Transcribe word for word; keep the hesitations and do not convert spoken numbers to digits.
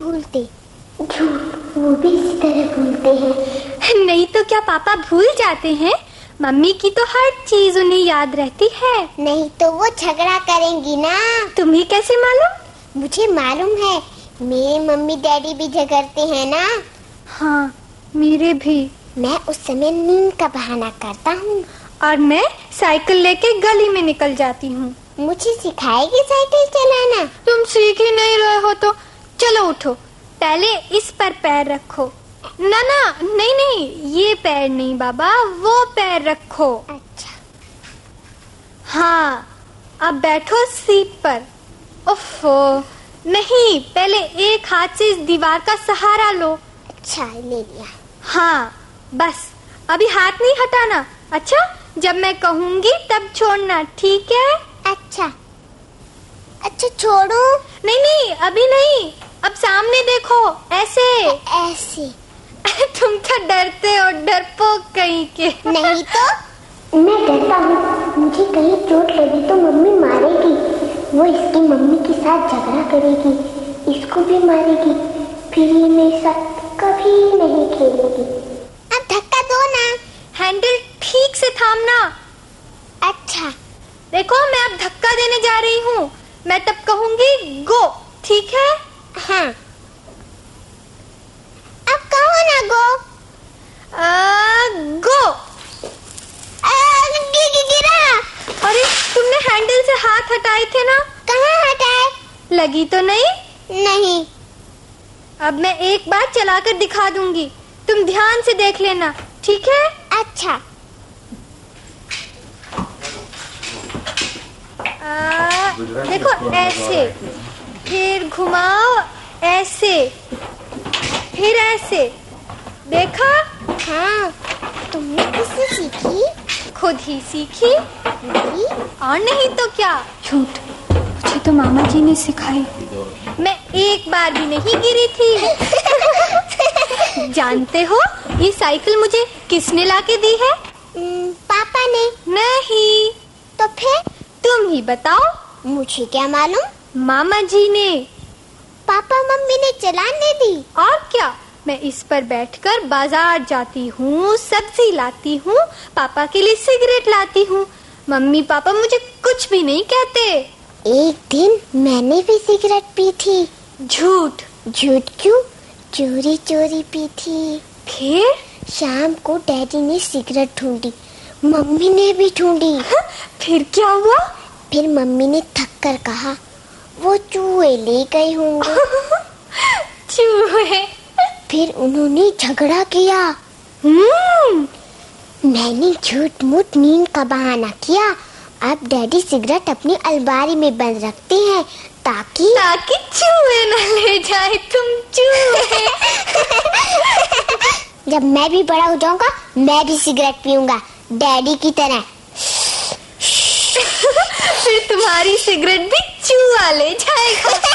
भूलते, झूठ वो भी इसी तरह भूलते हैं। नहीं तो क्या पापा भूल जाते हैं? मम्मी की तो हर चीज उन्हें याद रहती है। नहीं तो वो झगड़ा करेंगी ना। तुम्हें कैसे मालूम? मुझे मालूम है, मेरे मम्मी डैडी भी झगड़ते हैं ना। हाँ, मेरे भी। मैं उस समय नींद का बहाना करता हूँ और मैं साइकिल लेके गली में निकल जाती हूँ। मुझे सिखाएगी साइकिल चलाना? तुम सीख ही नहीं रहे हो तो चलो उठो, पहले इस पर पैर रखो। ना ना, नहीं नहीं, ये पैर नहीं बाबा, वो पैर रखो। अच्छा। हाँ, अब बैठो सीट पर। ओफो, नहीं, पहले एक हाथ से इस दीवार का सहारा लो। अच्छा, ले लिया। हाँ, बस अभी हाथ नहीं हटाना। अच्छा, जब मैं कहूँगी तब छोड़ना, ठीक है? अच्छा अच्छा, छोड़ो? नहीं नहीं, अभी नहीं, अब सामने देखो, ऐसे ऐसे। तुम तो डरते हो, डरपोक कहीं के। नहीं तो मैं डरता हूँ, मुझे कहीं चोट लगी तो मम्मी मारेगी, वो इसकी मम्मी के साथ झगड़ा करेगी, इसको भी मारेगी, फिर ये मेरे साथ कभी नहीं खेलेगी। अब धक्का दो ना। हैंडल ठीक से थामना। अच्छा। देखो, मैं अब धक्का देने जा रही हूँ, मैं तब कहूँगी गो, ठीक है? हाँ। अब कहो ना गो। आ, गो। आ, गि, गि, गिरा। अरे, तुमने हैंडल से हाथ हटाए थे ना? कहाँ हटाए? लगी तो नहीं? नहीं। अब मैं एक बार चलाकर दिखा दूंगी, तुम ध्यान से देख लेना, ठीक है? अच्छा। आ, देखो, ऐसे, फिर घुमाओ, ऐसे, फिर ऐसे, देखा? हाँ, तुमने किससे सीखी? खुद ही सीखी। नहीं? और नहीं तो क्या। झूठ, मुझे तो मामा जी ने सिखाई, मैं एक बार भी नहीं गिरी थी। जानते हो ये साइकिल मुझे किसने लाके दी है? पापा ने। नहीं। तो फिर? तुम ही बताओ। मुझे क्या मालूम? मामा जी ने। पापा मम्मी ने चलाने दी। और क्या, मैं इस पर बैठकर बाजार जाती हूँ, सब्जी लाती हूँ, पापा के लिए सिगरेट लाती हूँ, मम्मी पापा मुझे कुछ भी नहीं कहते। एक दिन मैंने भी सिगरेट पी थी। झूठ। झूठ क्यों? चोरी चोरी पी थी। फिर? शाम को डैडी ने सिगरेट ढूंढी, मम्मी ने भी ढूंढी। फिर क्या हुआ? फिर मम्मी ने थक कर कहा, वो चूहे ले गए होंगे। चूहे? फिर उन्होंने झगड़ा किया। हम्म। मैंने झूठ मूठ नींद का बहाना किया। अब डैडी सिगरेट अपनी अलमारी में बंद रखते हैं ताकि ताकि चूहे न ले जाए। तुम चूहे। जब मैं भी बड़ा हो जाऊंगा मैं भी सिगरेट पीऊंगा डैडी की तरह। फिर तुम्हारी सिगरेट भी चूहा ले जाएगा।